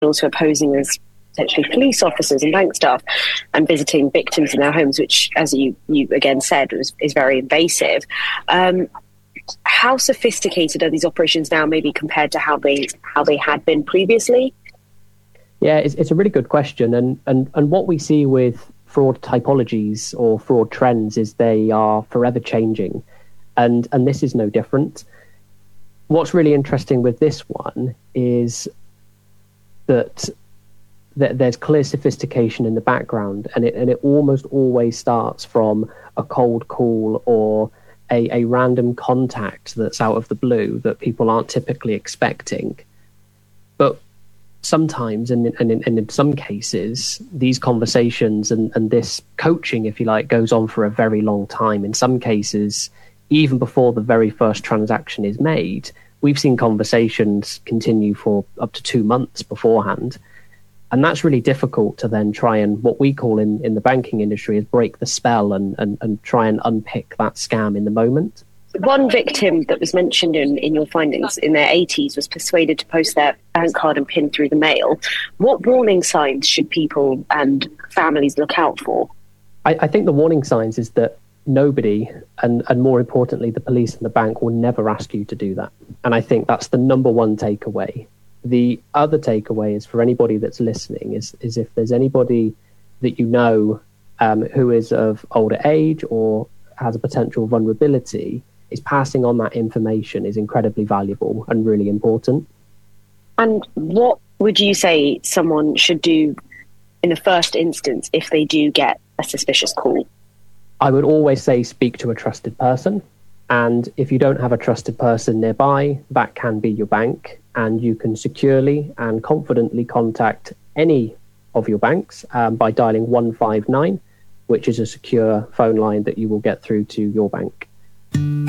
who are posing as essentially police officers and bank staff and visiting victims in their homes, which, as you again said, is very invasive. How sophisticated are these operations now, maybe compared to how they had been previously? Yeah, it's a really good question. And what we see with fraud typologies or fraud trends is they are forever changing. And this is no different. What's really interesting with this one is that there's clear sophistication in the background, and it almost always starts from a cold call or a random contact that's out of the blue that people aren't typically expecting. But sometimes, and in some cases, these conversations and this coaching, if you like, goes on for a very long time. In some cases, even before the very first transaction is made, we've seen conversations continue for up to 2 months beforehand. And that's really difficult to then try and, what we call in the banking industry, is break the spell and try and unpick that scam in the moment. One victim that was mentioned in your findings in their 80s was persuaded to post their bank card and PIN through the mail. What warning signs should people and families look out for? I think the warning signs is that nobody, and more importantly, the police and the bank, will never ask you to do that. And I think that's the number one takeaway. The other takeaway is, for anybody that's listening, is if there's anybody that you know who is of older age or has a potential vulnerability, is passing on that information is incredibly valuable and really important. And what would you say someone should do in the first instance if they do get a suspicious call? I would always say speak to a trusted person. And if you don't have a trusted person nearby, that can be your bank. And you can securely and confidently contact any of your banks by dialing 159, which is a secure phone line that you will get through to your bank.